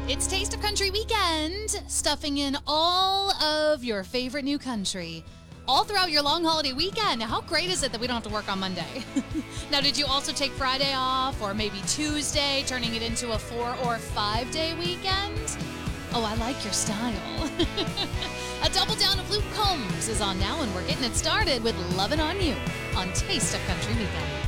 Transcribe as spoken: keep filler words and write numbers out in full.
It's Taste of Country weekend, stuffing in all of your favorite new country all throughout your long holiday weekend. Now, how great is it that we don't have to work on Monday? Now, did you also take Friday off or maybe Tuesday, turning it into a four or five day weekend? Oh, I like your style. A double down of Luke Combs is on now, and we're getting it started with Lovin' on You on Taste of Country Weekend.